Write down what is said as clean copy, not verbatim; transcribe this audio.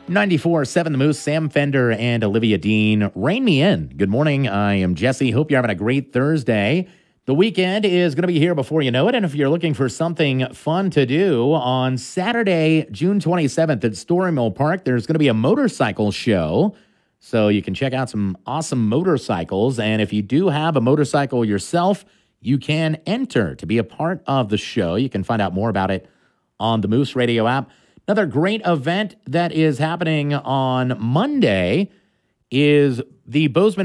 94.7 The Moose, Sam Fender and Olivia Dean. Rain me in. Good morning. I am Jesse. Hope you're having a great Thursday. The weekend is going to be here before you know it. And if you're looking for something fun to do, on Saturday, June 27th at Story Mill Park, there's going to be a motorcycle show. So you can check out some awesome motorcycles. And if you do have a motorcycle yourself, you can enter to be a part of the show. You can find out more about it on the Moose Radio app. Another great event that is happening on Monday is the Bozeman